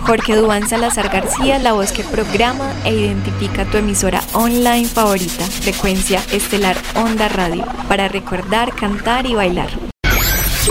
Jorge Duván Salazar García, la voz que programa e identifica tu emisora online favorita, Frecuencia Estelar Onda Radio, para recordar, cantar y bailar.